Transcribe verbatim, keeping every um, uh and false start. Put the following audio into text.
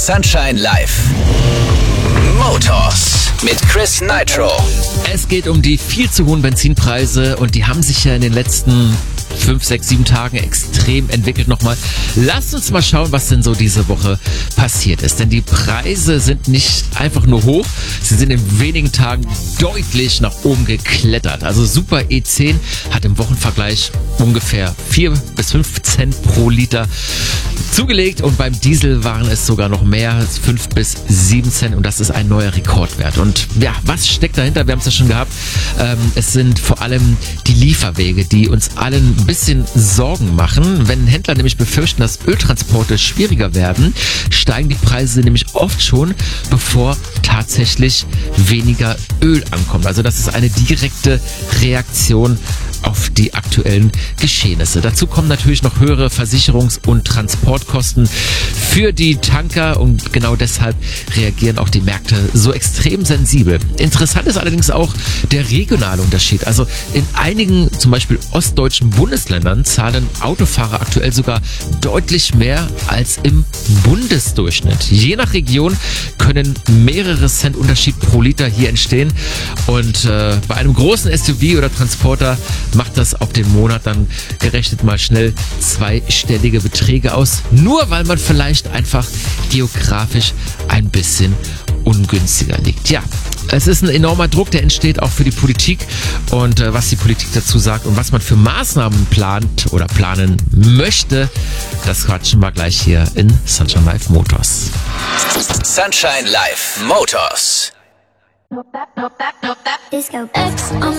Sunshine Live. Motors mit Chris Nitro. Es geht um die viel zu hohen Benzinpreise und die haben sich ja in den letzten fünf, sechs, sieben Tagen extrem entwickelt nochmal. Lasst uns mal schauen, was denn so diese Woche passiert ist. Denn die Preise sind nicht einfach nur hoch, sie sind in wenigen Tagen deutlich nach oben geklettert. Also Super E zehn hat im Wochenvergleich ungefähr vier bis fünf Cent pro Liter zugelegt und beim Diesel waren es sogar noch mehr, fünf bis sieben Cent, und das ist ein neuer Rekordwert. Und ja, was steckt dahinter? Wir haben es ja schon gehabt. Ähm, es sind vor allem die Lieferwege, die uns allen ein bisschen Sorgen machen. Wenn Händler nämlich befürchten, dass Öltransporte schwieriger werden, steigen die Preise nämlich oft schon, bevor tatsächlich weniger Öl ankommt. Also das ist eine direkte Reaktion auf die aktuellen Geschehnisse. Dazu kommen natürlich noch höhere Versicherungs- und Transportkosten für die Tanker und genau deshalb reagieren auch die Märkte so extrem sensibel. Interessant ist allerdings auch der regionale Unterschied. Also in einigen, zum Beispiel ostdeutschen Bundesländern, zahlen Autofahrer aktuell sogar deutlich mehr als im Bundesdurchschnitt. Je nach Region können mehrere Cent Unterschied pro Liter hier entstehen und äh, bei einem großen S U V oder Transporter macht das auf den Monat dann gerechnet mal schnell zweistellige Beträge aus, nur weil man vielleicht einfach geografisch ein bisschen ungünstiger liegt. Ja, es ist ein enormer Druck, der entsteht auch für die Politik und äh, was die Politik dazu sagt und was man für Maßnahmen plant oder planen möchte, das quatschen wir gleich hier in Sunshine Live Motors. Sunshine Live Motors. Disco.